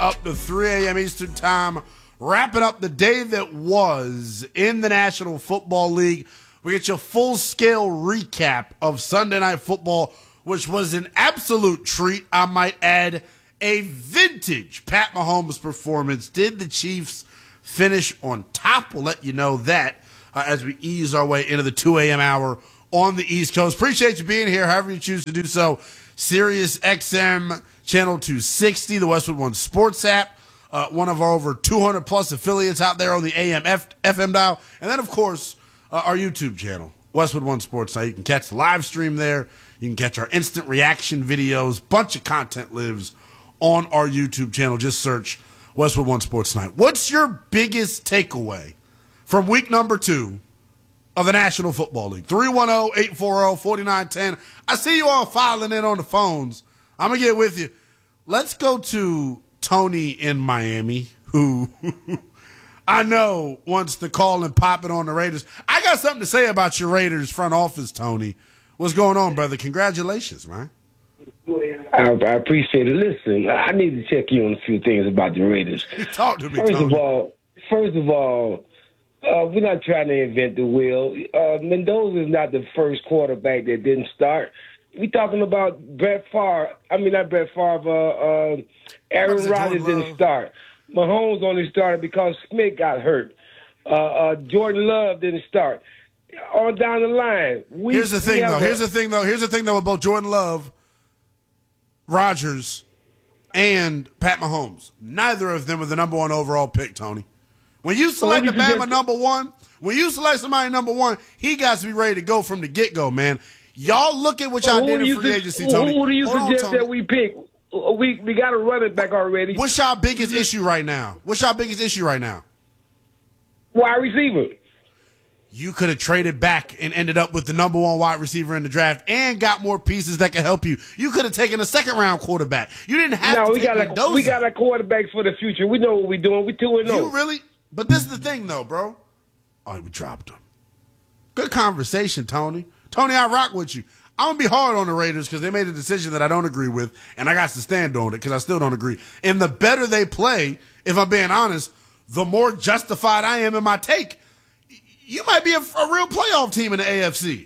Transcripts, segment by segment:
up to 3 a.m. Eastern Time, wrapping up the day that was in the National Football League. We get your full-scale recap of Sunday Night Football, which was an absolute treat. I might add, a vintage Pat Mahomes performance. Did the Chiefs finish on top? We'll let you know that as we ease our way into the 2 a.m. hour on the East Coast. Appreciate you being here, however you choose to do so. Sirius XM Channel 260, the Westwood One Sports app, one of our over 200-plus affiliates out there on the AM FM dial. And then, of course, our YouTube channel, Westwood One Sports. Now, you can catch the live stream there. You can catch our instant reaction videos. Bunch of content lives on our YouTube channel. Just search Westwood One Sports Night. What's your biggest takeaway from week number 2 of the National Football League? 310-840-4910. I see you all filing in on the phones. I'm going to get with you. Let's go to Tony in Miami, who I know wants to call and pop it on the Raiders. I got something to say about your Raiders front office, Tony. What's going on, brother? Congratulations, man. I appreciate it. Listen, I need to check you on a few things about the Raiders. Talk to me, First Tony. of all, we're not trying to invent the wheel. Mendoza is not the first quarterback that didn't start. We're talking about Aaron Rodgers didn't start. Mahomes only started because Smith got hurt. Jordan Love didn't start. On down the line. Here's the thing, though, with both Jordan Love, Rodgers, and Pat Mahomes. Neither of them were the number 1 overall pick, Tony. When you select a Bama number 1, when you select somebody number 1, he got to be ready to go from the get-go, man. Y'all look at what y'all did in free agency, Tony. Who do you suggest that we pick? We got to run it back already. What's y'all biggest issue right now? Wide receiver. You could have traded back and ended up with the number 1 wide receiver in the draft and got more pieces that could help you. You could have taken a second-round quarterback. You didn't have to take Mendoza. We got a quarterback for the future. We know what we're doing. We're 2-0. You really? But this is the thing, though, bro. Oh, we dropped him. Good conversation, Tony. Tony, I rock with you. I'm going to be hard on the Raiders because they made a decision that I don't agree with, and I got to stand on it because I still don't agree. And the better they play, if I'm being honest, the more justified I am in my take. You might be a real playoff team in the AFC.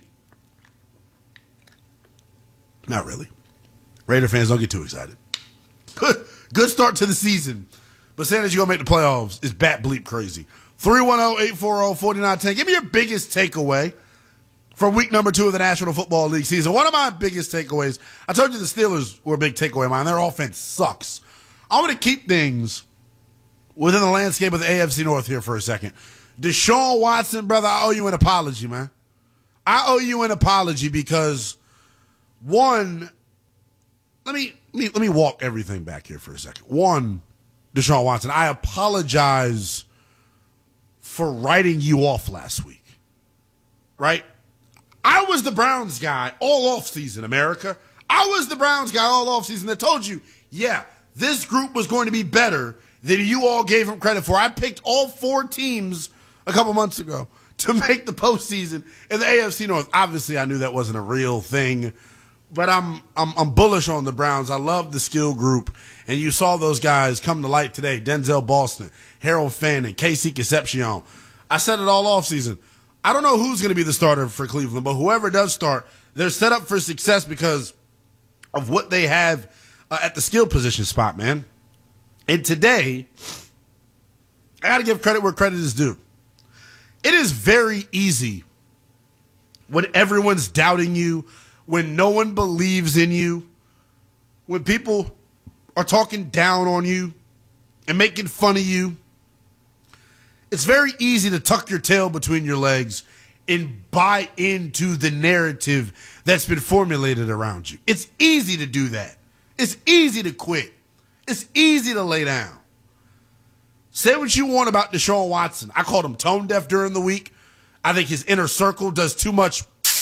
Not really. Raider fans, don't get too excited. Good start to the season. But saying that you're going to make the playoffs is bat bleep crazy. 310-840-4910. Give me your biggest takeaway from week number 2 of the National Football League season. One of my biggest takeaways, I told you the Steelers were a big takeaway of mine. Their offense sucks. I want to keep things within the landscape of the AFC North here for a second. Deshaun Watson, brother, I owe you an apology, man. I owe you an apology because, one, let me walk everything back here for a second. One, Deshaun Watson, I apologize for writing you off last week, right? I was the Browns guy all offseason, America. I was the Browns guy all offseason that told you, yeah, this group was going to be better than you all gave them credit for. I picked all 4 teams a couple months ago to make the postseason in the AFC North. Obviously, I knew that wasn't a real thing, but I'm bullish on the Browns. I love the skill group, and you saw those guys come to light today. Denzel Boston, Harold Fanning, Casey Concepcion. I said it all offseason. I don't know who's going to be the starter for Cleveland, but whoever does start, they're set up for success because of what they have at the skill position spot, man. And today, I got to give credit where credit is due. It is very easy when everyone's doubting you, when no one believes in you, when people are talking down on you and making fun of you. It's very easy to tuck your tail between your legs and buy into the narrative that's been formulated around you. It's easy to do that. It's easy to quit. It's easy to lay down. Say what you want about Deshaun Watson. I called him tone deaf during the week. I think his inner circle does too much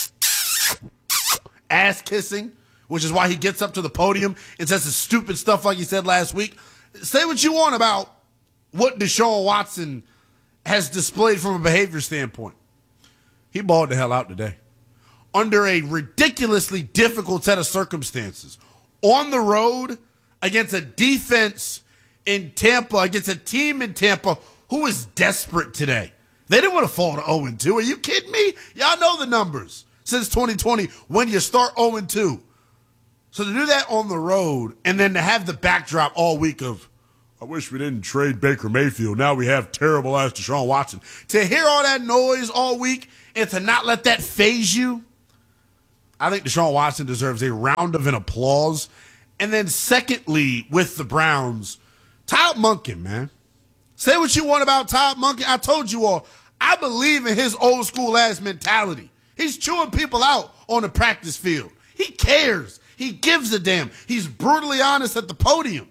ass kissing, which is why he gets up to the podium and says the stupid stuff like he said last week. Say what you want about what Deshaun Watson has displayed from a behavior standpoint. He balled the hell out today. Under a ridiculously difficult set of circumstances. On the road against a defense in Tampa against a team in Tampa who is desperate today. They didn't want to fall to 0-2. Are you kidding me? Y'all know the numbers since 2020 when you start 0-2. So to do that on the road and then to have the backdrop all week of, I wish we didn't trade Baker Mayfield. Now we have terrible-ass Deshaun Watson. To hear all that noise all week and to not let that faze you, I think Deshaun Watson deserves a round of an applause. And then secondly, with the Browns, Todd Monken, man. Say what you want about Todd Monken. I told you all, I believe in his old school ass mentality. He's chewing people out on the practice field. He cares. He gives a damn. He's brutally honest at the podium.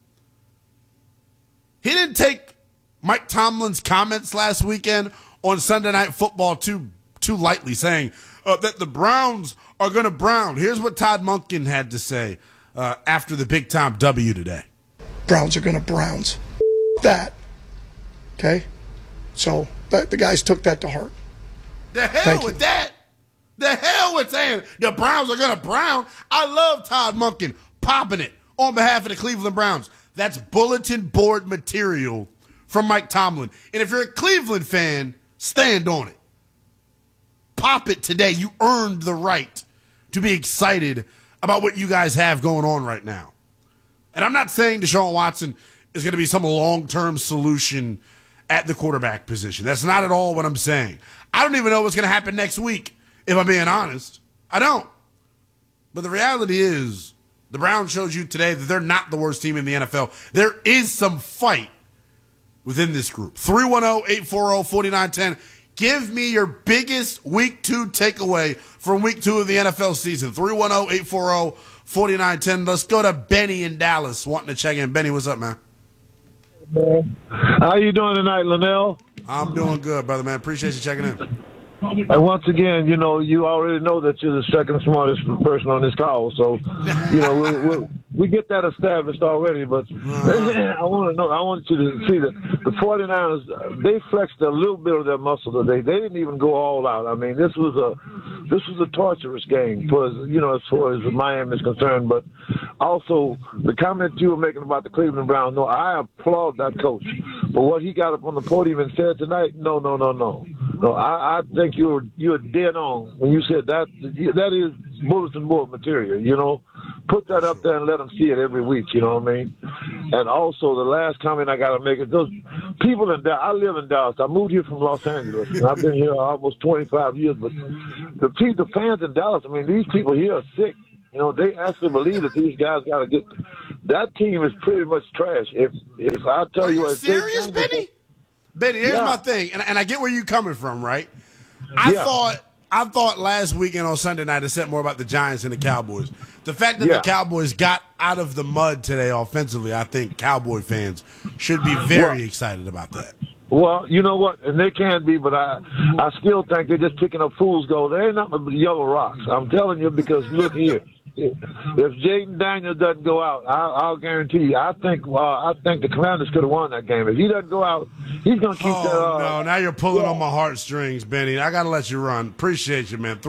He didn't take Mike Tomlin's comments last weekend on Sunday Night Football too lightly, saying that the Browns are going to Brown. Here's what Todd Monken had to say after the big-time W today. Browns are going to Browns. That. Okay? So the guys took that to heart. The hell with that. The hell with saying the Browns are going to Brown. I love Todd Monken popping it on behalf of the Cleveland Browns. That's bulletin board material from Mike Tomlin. And if you're a Cleveland fan, stand on it. Pop it today. You earned the right to be excited about what you guys have going on right now. And I'm not saying Deshaun Watson is going to be some long-term solution at the quarterback position. That's not at all what I'm saying. I don't even know what's going to happen next week, if I'm being honest. I don't. But the reality is, the Browns showed you today that they're not the worst team in the NFL. There is some fight within this group. 310-840-4910. Give me your biggest Week 2 takeaway from Week 2 of the NFL season. 310-840-4910. Let's go to Benny in Dallas wanting to check in. Benny, what's up, man? How you doing tonight, Linnell? I'm doing good, brother, man. Appreciate you checking in. And once again, you already know that you're the second smartest person on this call. So, we get that established already. But I want you to see that the 49ers, they flexed a little bit of their muscle today. They didn't even go all out. I mean, this was a torturous game as far as Miami is concerned. But also, the comment you were making about the Cleveland Browns, no, I applaud that coach. But what he got up on the podium and said tonight, no. No, I think you're dead on when you said that. That is bulletin board material. Put that up there and let them see it every week. You know what I mean? And also, the last comment I got to make is those people in Dallas. I live in Dallas. I moved here from Los Angeles, and I've been here almost 25 years. But the fans in Dallas, I mean, these people here are sick. They actually believe that these guys got to get. That team is pretty much trash. If I tell you, are you serious, Benny? Benny, here's my thing, and I get where you're coming from, right? I thought last weekend on Sunday night it said more about the Giants and the Cowboys. The fact that the Cowboys got out of the mud today offensively, I think Cowboy fans should be very excited about that. Well, you know what? And they can be, but I still think they're just picking up fool's gold. They ain't nothing but yellow rocks. I'm telling you, because look here. If Jaden Daniels doesn't go out, I'll guarantee you. I think the Commanders could have won that game. If he doesn't go out, he's going to keep that. No, now you're pulling on my heartstrings, Benny. I got to let you run. Appreciate you, man.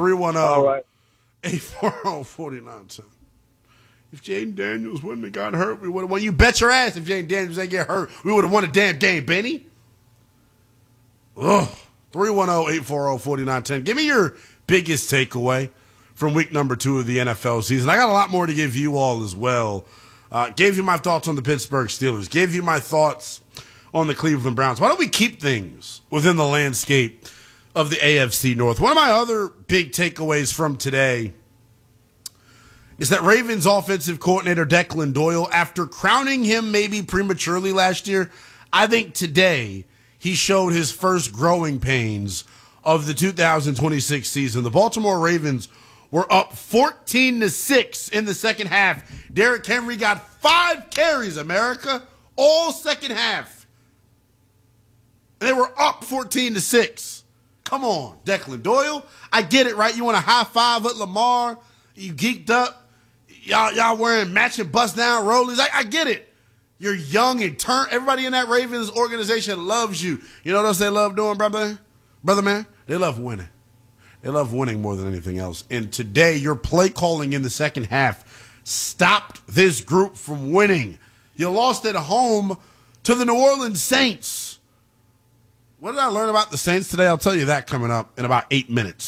310-840-4910. If Jaden Daniels wouldn't have gotten hurt, we would have won. You bet your ass if Jaden Daniels didn't get hurt, we would have won a damn game, Benny. Ugh. 310-840-4910. Give me your biggest takeaway from week number 2 of the NFL season. I got a lot more to give you all as well. Gave you my thoughts on the Pittsburgh Steelers. Gave you my thoughts on the Cleveland Browns. Why don't we keep things within the landscape of the AFC North? One of my other big takeaways from today is that Ravens offensive coordinator Declan Doyle, after crowning him maybe prematurely last year, I think today he showed his first growing pains of the 2026 season. The Baltimore Ravens were up 14-6 in the second half. Derrick Henry got 5 carries, America, all second half. And they were up 14-6. Come on, Declan Doyle. I get it, right? You want a high five at Lamar. You geeked up. Y'all wearing matching bust-down rollies. I get it. You're young and everybody in that Ravens organization loves you. You know what else they love doing, brother man? They love winning. They love winning more than anything else. And today, your play calling in the second half stopped this group from winning. You lost at home to the New Orleans Saints. What did I learn about the Saints today? I'll tell you that coming up in about 8 minutes.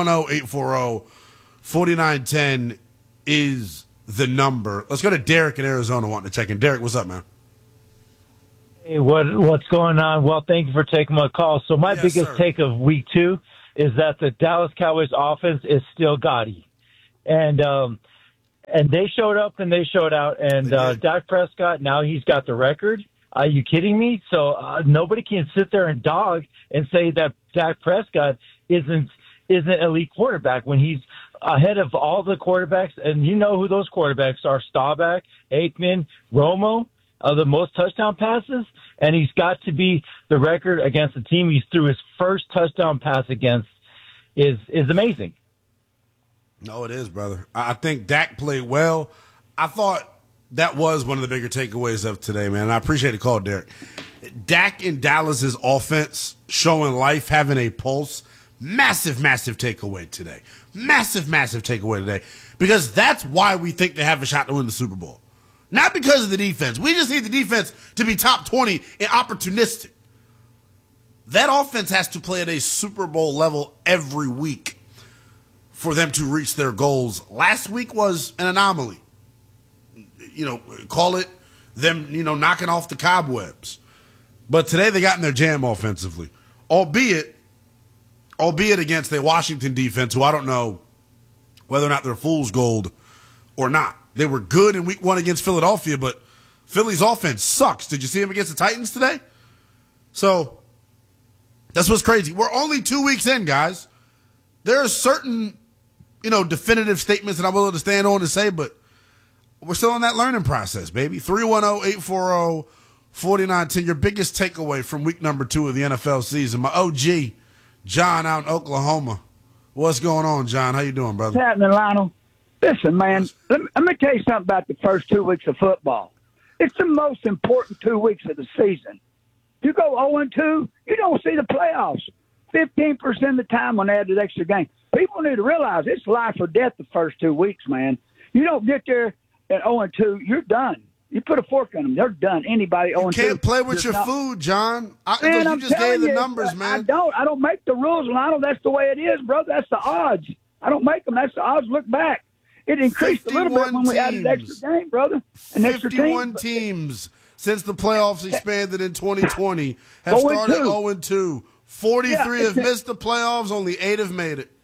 310-840-4910 is the number. Let's go to Derek in Arizona wanting to check in. Derek, what's up, man? Hey, what's going on? Well, thank you for taking my call. So my biggest take of week 2 is that the Dallas Cowboys offense is still gaudy. And they showed up and they showed out. And Dak Prescott, now he's got the record. Are you kidding me? So nobody can sit there and dog and say that Dak Prescott isn't elite quarterback when he's ahead of all the quarterbacks. And you know who those quarterbacks are: Staubach, Aikman, Romo, the most touchdown passes. And he's got to be the record against the team he threw his first touchdown pass against is amazing. No, it is, brother. I think Dak played well. I thought that was one of the bigger takeaways of today, man. I appreciate the call, Derek. Dak in Dallas's offense showing life, having a pulse. Massive, massive takeaway today. Massive, massive takeaway today. Because that's why we think they have a shot to win the Super Bowl. Not because of the defense. We just need the defense to be top 20 and opportunistic. That offense has to play at a Super Bowl level every week for them to reach their goals. Last week was an anomaly. Call it them, knocking off the cobwebs. But today they got in their jam offensively, albeit against a Washington defense who I don't know whether or not they're fool's gold or not. They were good in week 1 against Philadelphia, but Philly's offense sucks. Did you see them against the Titans today? So that's what's crazy. We're only 2 weeks in, guys. There are certain, definitive statements that I'm willing to stand on and say, but we're still in that learning process, baby. 310-840-4910. Your biggest takeaway from week number 2 of the NFL season. My OG, John, out in Oklahoma. What's going on, John? How you doing, brother? What's happening, Lionel? Listen, man, let me tell you something about the first 2 weeks of football. It's the most important 2 weeks of the season. You go 0-2, you don't see the playoffs. 15% of the time when they add the extra game. People need to realize it's life or death the first 2 weeks, man. You don't get there at 0-2, you're done. You put a fork in them, they're done. Anybody 0-2. You can't play with your food, John. You just gave the numbers, man. I don't make the rules, Lionel. That's the way it is, brother. That's the odds. I don't make them. That's the odds. Look back. It increased a little bit when we added extra game, brother. An extra 51 teams since the playoffs expanded in 2020 have started 0-2. 43 have missed the playoffs. Only 8 have made it.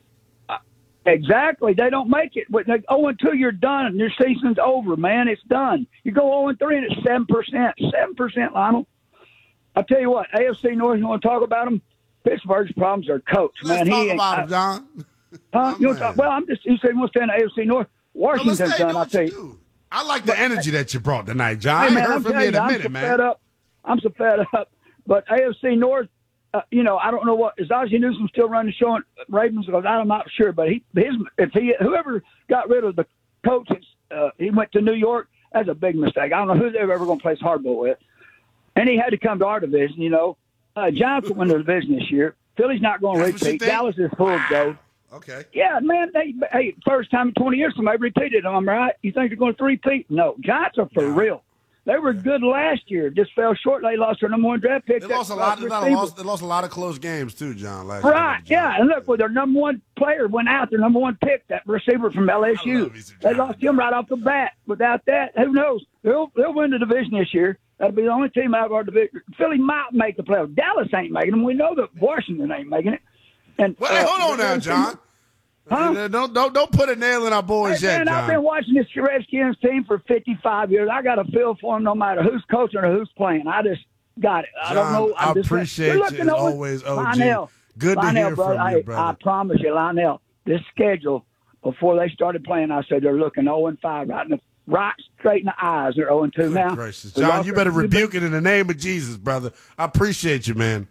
Exactly. They don't make it. But 0-2, you're done. Your season's over, man. It's done. You go 0-3 and it's 7%. 7%, Lionel. I'll tell you what, AFC North, you want to talk about them? Pittsburgh's problems are coach, man. Let's talk about him, John. You said you want to stay in the AFC North. Washington's done, I'll tell you. I like the energy that you brought tonight, John. Hey, man, I heard from you in a minute, man. I'm so fed up. But AFC North, I don't know what is Ozzie Newsome still running the show at Ravens? Because I'm not sure, but whoever got rid of the coach, he went to New York. That's a big mistake. I don't know who they're ever going to place hardball with, and he had to come to our division. Giants will win the division this year. Philly's not going to repeat. Dallas is full of gold. Okay. Yeah, man. First time in 20 years somebody repeated them. I'm right. You think they're going to repeat? No. Giants are for real. They were good last year. Just fell short. They lost their number 1 draft pick. They lost a lot. They lost a lot of close games too, John. Last year. Yeah. And look, their number 1 player went out. Their number 1 pick, that receiver from LSU. They lost him right off the bat. Without that, who knows? They'll win the division this year. That'll be the only team out of our division. Philly might make the playoffs. Dallas ain't making them. We know that Washington ain't making it. And hold on now, John. Huh? Don't put a nail in our boys yet, John. I've been watching this Redskins team for 55 years. I got a feel for them no matter who's coaching or who's playing. I just got it. I don't know. I appreciate you as always, OG. Lionel, good to hear brother, from you, brother. I promise you, Lionel, this schedule, before they started playing, I said they're looking 0-5 right straight in the eyes. They're 0-2 now. Gracious. John, you better rebuke it in the name of Jesus, brother. I appreciate you, man.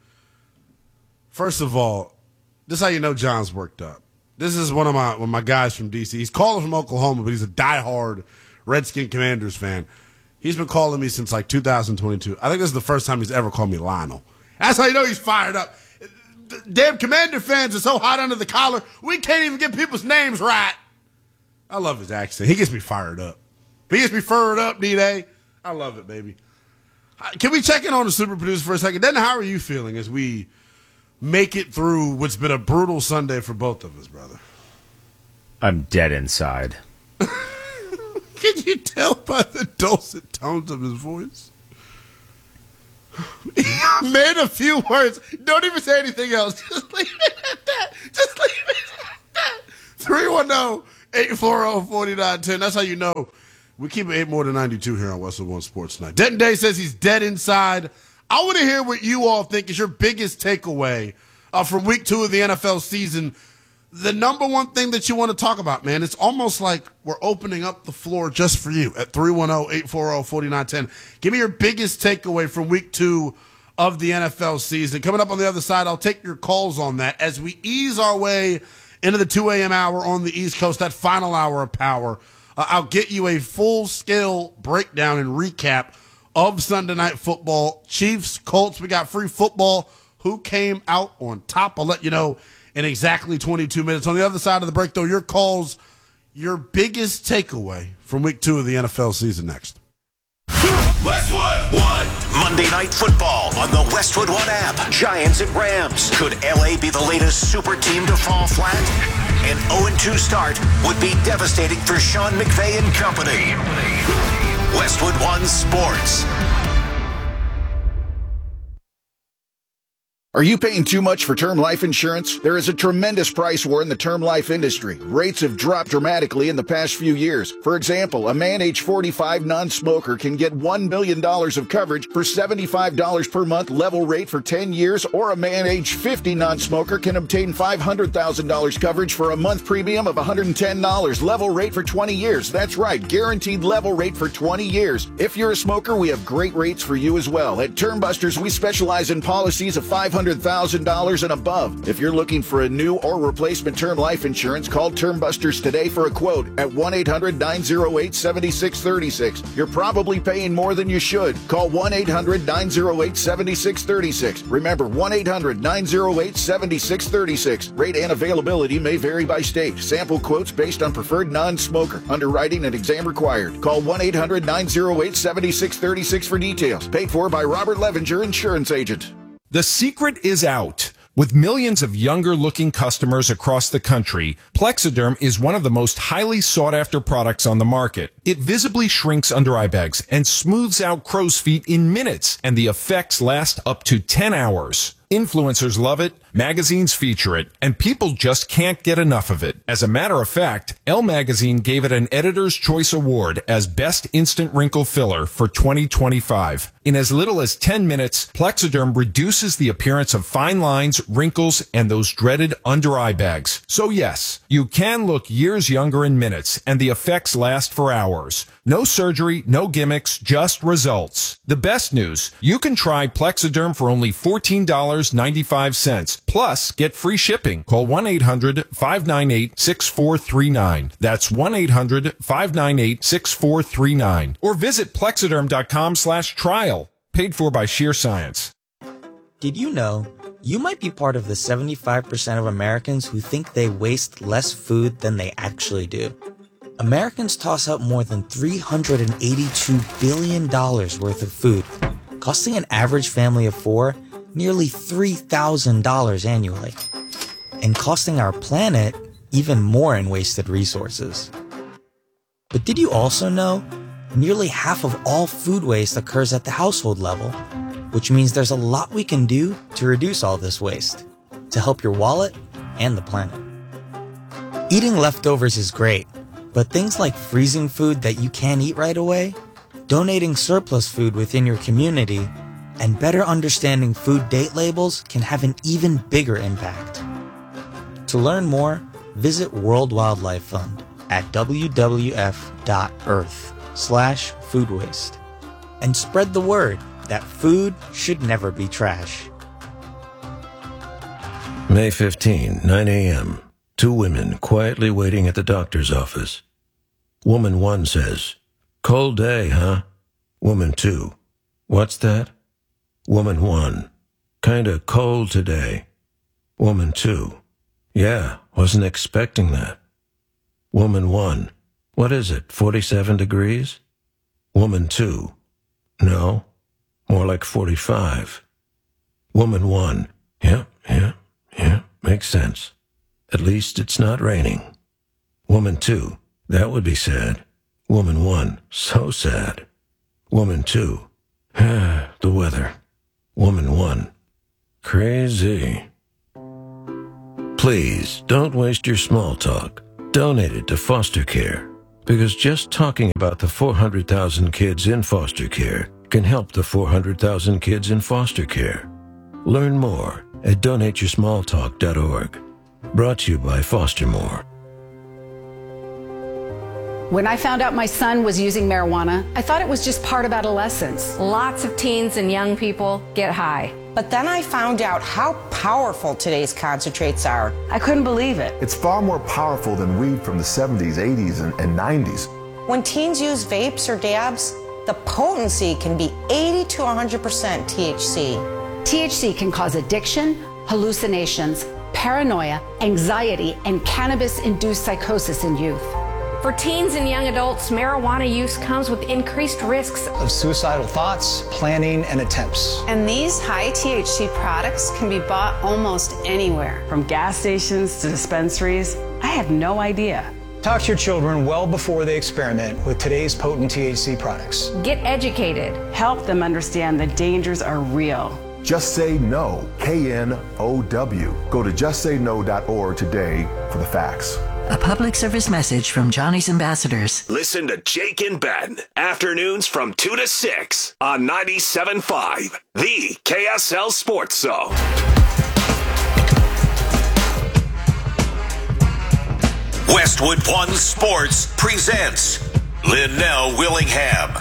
First of all, this is how you know John's worked up. This is one of my guys from D.C. He's calling from Oklahoma, but he's a diehard Redskin Commanders fan. He's been calling me since like 2022. I think this is the first time he's ever called me Lionel. That's how you know he's fired up. Damn Commander fans are so hot under the collar, we can't even get people's names right. I love his accent. He gets me fired up. He gets me fired up, D-Day. I love it, baby. Can we check in on the super producer for a second? Then how are you feeling as we make it through what's been a brutal Sunday for both of us, brother? I'm dead inside. Can you tell by the dulcet tones of his voice? He made a few words. Don't even say anything else. Just leave it at that. Just leave it at that. 310-840-4910. That's how you know we keep it 8 more than 92 here on Westwood One Sports Tonight. Denton Day says he's dead inside. I want to hear what you all think is your biggest takeaway from week 2 of the NFL season. The number one thing that you want to talk about, man, it's almost like we're opening up the floor just for you at 310-840-4910. Give me your biggest takeaway from week 2 of the NFL season. Coming up on the other side, I'll take your calls on that as we ease our way into the 2 a.m. hour on the East Coast, that final hour of power. I'll get you a full-scale breakdown and recap of Sunday Night Football. Chiefs, Colts, we got free football. Who came out on top? I'll let you know in exactly 22 minutes. On the other side of the break, though, your calls, your biggest takeaway from week 2 of the NFL season next. Westwood One. Monday Night Football on the Westwood One app. Giants at Rams. Could LA be the latest super team to fall flat? An 0-2 start would be devastating for Sean McVay and company. Westwood One Sports. Are you paying too much for term life insurance? There is a tremendous price war in the term life industry. Rates have dropped dramatically in the past few years. For example, a man age 45 non-smoker can get $1 million of coverage for $75 per month level rate for 10 years, or a man age 50 non-smoker can obtain $500,000 coverage for a month premium of $110 level rate for 20 years. That's right, guaranteed level rate for 20 years. If you're a smoker, we have great rates for you as well. At Term Busters, we specialize in policies of $500,000 and above. If you're looking for a new or replacement term life insurance, call Term Busters today for a quote at 1-800-908-7636. You're probably paying more than you should. Call 1-800-908-7636. Remember, 1-800-908-7636. Rate and availability may vary by state. Sample quotes based on preferred non-smoker. Underwriting and exam required. Call 1-800-908-7636 for details. Paid for by Robert Levinger, insurance agent. The secret is out. With millions of younger-looking customers across the country, Plexiderm is one of the most highly sought-after products on the market. It visibly shrinks under eye bags and smooths out crow's feet in minutes, and the effects last up to 10 hours. Influencers love it, magazines feature it, and people just can't get enough of it. As a matter of fact, Elle Magazine gave it an Editor's Choice Award as Best Instant Wrinkle Filler for 2025. In as little as 10 minutes, Plexiderm reduces the appearance of fine lines, wrinkles, and those dreaded under-eye bags. So yes, you can look years younger in minutes, and the effects last for hours. No surgery, no gimmicks, just results. The best news, you can try Plexiderm for only $14.95. Plus, get free shipping. Call 1-800-598-6439. That's 1-800-598-6439. Or visit Plexiderm.com/trial. Paid for by Sheer Science. Did you know you might be part of the 75% of Americans who think they waste less food than they actually do? Americans toss out more than $382 billion worth of food, costing an average family of 4 nearly $3,000 annually, and costing our planet even more in wasted resources. But did you also know nearly half of all food waste occurs at the household level, which means there's a lot we can do to reduce all this waste, to help your wallet and the planet. Eating leftovers is great, but things like freezing food that you can't eat right away, donating surplus food within your community, and better understanding food date labels can have an even bigger impact. To learn more, visit World Wildlife Fund at wwf.earth/food waste and spread the word that food should never be trash. May 15, 9 a.m. 2 women quietly waiting at the doctor's office. Woman 1 says, "Cold day, huh?" Woman 2, "What's that?" Woman 1, "Kinda cold today." Woman 2, "Yeah, wasn't expecting that." Woman 1, "What is it, 47 degrees?" Woman 2, No, more like 45. Woman 1. Yeah, makes sense. At least it's not raining. Woman 2. That would be sad. Woman 1. So sad. Woman 2. The weather. Woman 1. Crazy. Please, don't waste your small talk. Donate it to foster care. Because just talking about the 400,000 kids in foster care can help the 400,000 kids in foster care. Learn more at donateyoursmalltalk.org. Brought to you by Foster More. When I found out my son was using marijuana, I thought it was just part of adolescence. Lots of teens and young people get high. But then I found out how powerful today's concentrates are. I couldn't believe it. It's far more powerful than weed from the 70s, 80s, and 90s. When teens use vapes or dabs, the potency can be 80 to 100% THC. THC can cause addiction, hallucinations, paranoia, anxiety, and cannabis-induced psychosis in youth. For teens and young adults, marijuana use comes with increased risks of suicidal thoughts, planning, and attempts. And these high THC products can be bought almost anywhere. From gas stations to dispensaries, I had no idea. Talk to your children well before they experiment with today's potent THC products. Get educated. Help them understand the dangers are real. Just Say No, KNOW. Go to justsayno.org today for the facts. A public service message from Johnny's Ambassadors. Listen to Jake and Ben, afternoons from 2 to 6 on 97.5, the KSL Sports Zone. Westwood One Sports presents Linnell Willingham.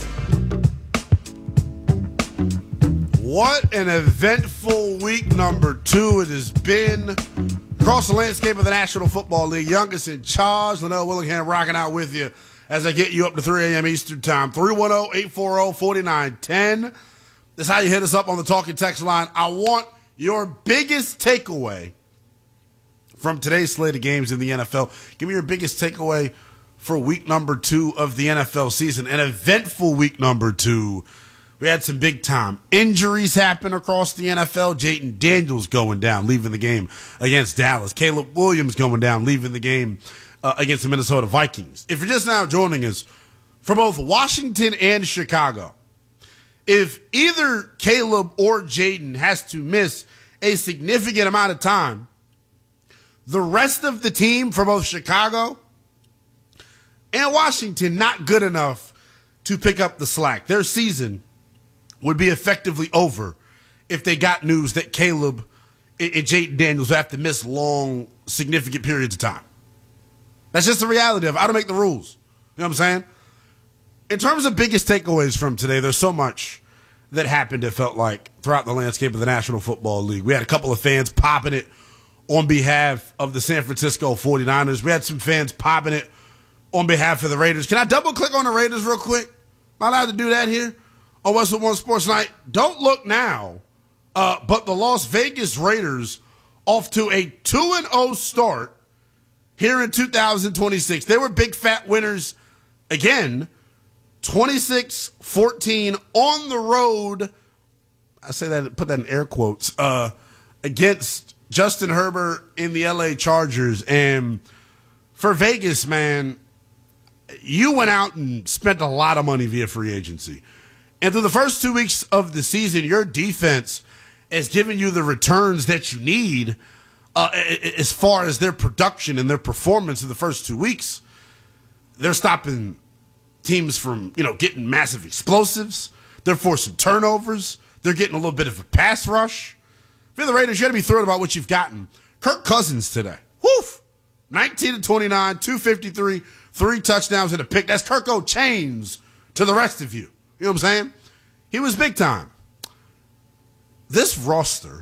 What an eventful week number 2 it has been. Across the landscape of the National Football League, youngest in charge, Linnell Willingham rocking out with you as I get you up to 3 a.m. Eastern Time. 310-840-4910. That's how you hit us up on the talking text line. I want your biggest takeaway from today's slate of games in the NFL. Give me your biggest takeaway for week number 2 of the NFL season. An eventful week number 2. We had some big-time injuries happen across the NFL. Jayden Daniels going down, leaving the game against Dallas. Caleb Williams going down, leaving the game against the Minnesota Vikings. If you're just now joining us, for both Washington and Chicago, if either Caleb or Jayden has to miss a significant amount of time, the rest of the team for both Chicago and Washington not good enough to pick up the slack. Their season would be effectively over if they got news that Caleb and Jayden Daniels have to miss long, significant periods of time. That's just the reality of it. I don't make the rules. You know what I'm saying? In terms of biggest takeaways from today, there's so much that happened, it felt like, throughout the landscape of the National Football League. We had a couple of fans popping it on behalf of the San Francisco 49ers. We had some fans popping it on behalf of the Raiders. Can I double-click on the Raiders real quick? Am I allowed to do that here? On Westwood One Sports Night, don't look now, but the Las Vegas Raiders off to a 2-0 start here in 2026. They were big fat winners again, 26-14 on the road. I say that, put that in air quotes, against Justin Herbert in the LA Chargers. And for Vegas, man, you went out and spent a lot of money via free agency. And through the first 2 weeks of the season, your defense has given you the returns that you need as far as their production and their performance in the first 2 weeks. They're stopping teams from, getting massive explosives. They're forcing turnovers. They're getting a little bit of a pass rush. For the Raiders, you got to be thrilled about what you've gotten. Kirk Cousins today. Woof! 19-29, 253, 3 touchdowns and a pick. That's Kirko Chains to the rest of you. You know what I'm saying? He was big time. This roster,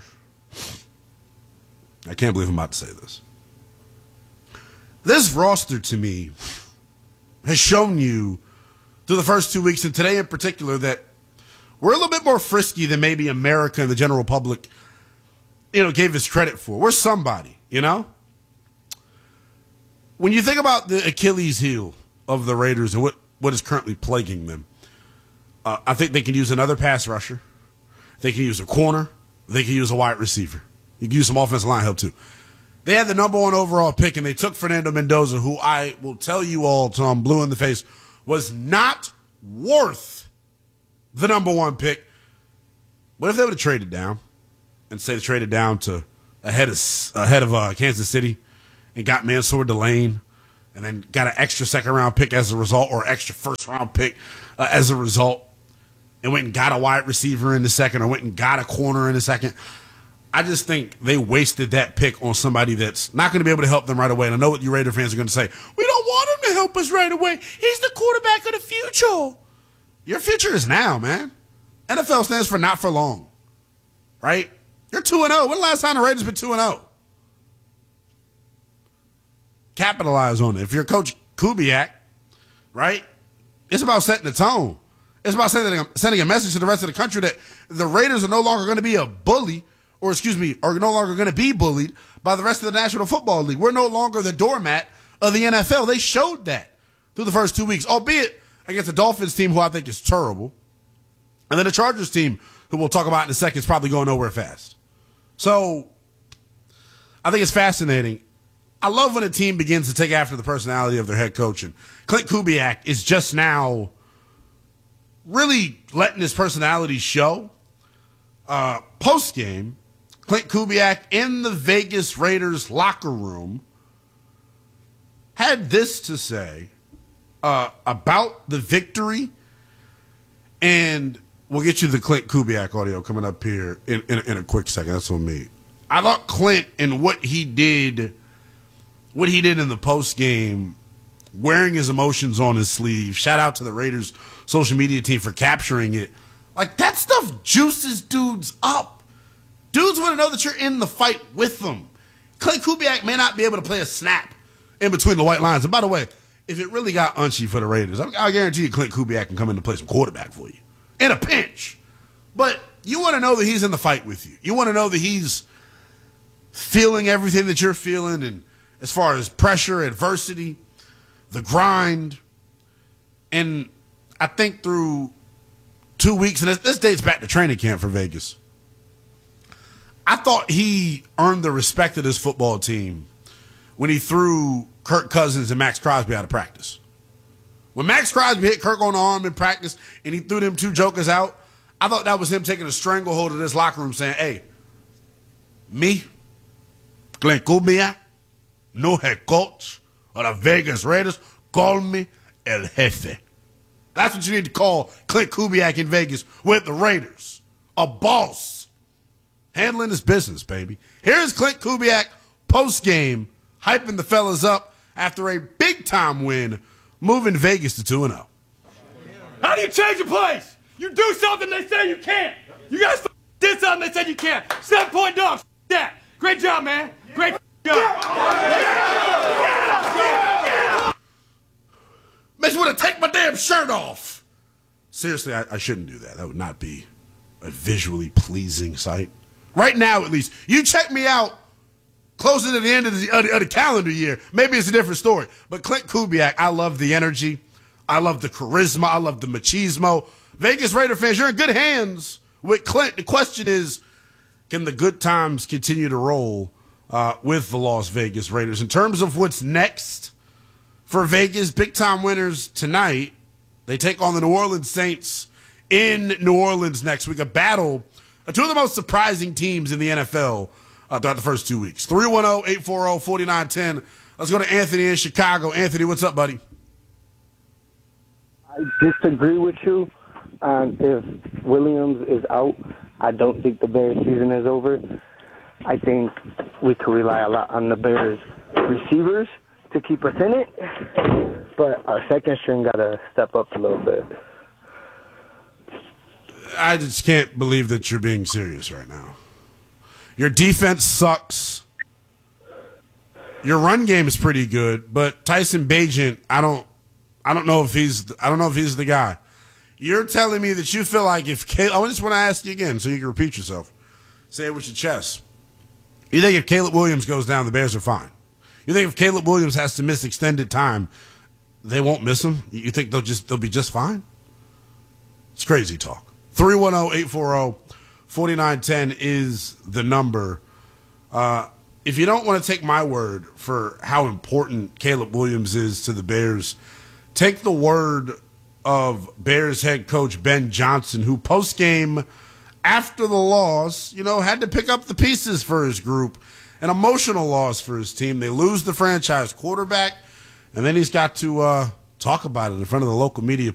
I can't believe I'm about to say this. This roster, to me, has shown you through the first 2 weeks, and today in particular, that we're a little bit more frisky than maybe America and the general public, gave us credit for. We're somebody, When you think about the Achilles heel of the Raiders and what is currently plaguing them, I think they can use another pass rusher. They can use a corner. They can use a wide receiver. You can use some offensive line help too. They had the number 1 overall pick, and they took Fernando Mendoza, who I will tell you all till I'm blue in the face, was not worth the number 1 pick. What if they would have traded down and say they traded down to ahead of Kansas City and got Mansour Delane and then got an extra second-round pick as a result or extra first-round pick as a result and went and got a wide receiver in the second or went and got a corner in the second? I just think they wasted that pick on somebody that's not going to be able to help them right away. And I know what you Raider fans are going to say. We don't want him to help us right away. He's the quarterback of the future. Your future is now, man. NFL stands for not for long, right? You're 2-0. When the last time the Raiders been 2-0? Capitalize on it. If you're Coach Kubiak, right, it's about setting the tone. It's about sending a message to the rest of the country that the Raiders are no longer going to be a bully, are no longer going to be bullied by the rest of the National Football League. We're no longer the doormat of the NFL. They showed that through the first 2 weeks, albeit against the Dolphins team, who I think is terrible, and then the Chargers team, who we'll talk about in a second, is probably going nowhere fast. So I think it's fascinating. I love when a team begins to take after the personality of their head coach, and Clint Kubiak is just now really letting his personality show. Post-game, Clint Kubiak in the Vegas Raiders locker room had this to say about the victory, and we'll get you the Clint Kubiak audio coming up here in a quick second. That's on me. I thought Clint and what he did in the post-game, wearing his emotions on his sleeve. Shout out to the Raiders social media team for capturing it. Like, that stuff juices dudes up. Dudes want to know that you're in the fight with them. Clint Kubiak may not be able to play a snap in between the white lines. And by the way, if it really got unchy for the Raiders, I guarantee you Clint Kubiak can come in to play some quarterback for you in a pinch. But you want to know that he's in the fight with you. You want to know that he's feeling everything that you're feeling, and as far as pressure, adversity, the grind. And I think through 2 weeks, and this dates back to training camp for Vegas, I thought he earned the respect of this football team when he threw Kirk Cousins and Max Crosby out of practice. When Max Crosby hit Kirk on the arm in practice and he threw them 2 jokers out, I thought that was him taking a stranglehold of this locker room saying, hey, me, Clint Kubiak, no head coach of the Vegas Raiders, call me El Jefe. That's what you need to call Clint Kubiak in Vegas with the Raiders. A boss. Handling his business, baby. Here's Clint Kubiak post-game, hyping the fellas up after a big-time win, moving Vegas to 2-0. How do you change a place? You do something they say you can't. You guys did something they said you can't. 7-point dogs. That. Great job, man. Great job. Makes me want to take my damn shirt off. Seriously, I shouldn't do that. That would not be a visually pleasing sight. Right now, at least. You check me out closer to the end of the calendar year. Maybe it's a different story. But Clint Kubiak, I love the energy. I love the charisma. I love the machismo. Vegas Raider fans, you're in good hands with Clint. The question is, can the good times continue to roll with the Las Vegas Raiders? In terms of what's next for Vegas, big-time winners tonight. They take on the New Orleans Saints in New Orleans next week. A battle of 2 of the most surprising teams in the NFL throughout the first 2 weeks. 310-840-4910. Let's go to Anthony in Chicago. Anthony, what's up, buddy? I disagree with you. If Williams is out, I don't think the Bears season is over. I think we could rely a lot on the Bears receivers to keep us in it, but our second string got to step up a little bit. I just can't believe that you're being serious right now. Your defense sucks. Your run game is pretty good, but Tyson Bagent, I don't know if he's the guy. You're telling me that you feel like if Caleb, I just want to ask you again so you can repeat yourself. Say it with your chest. You think if Caleb Williams goes down, the Bears are fine? You think if Caleb Williams has to miss extended time, they won't miss him? You think they'll be just fine? It's crazy talk. 310-840-4910 is the number. If you don't want to take my word for how important Caleb Williams is to the Bears, take the word of Bears head coach Ben Johnson, who post-game after the loss, had to pick up the pieces for his group. An emotional loss for his team. They lose the franchise quarterback, and then he's got to talk about it in front of the local media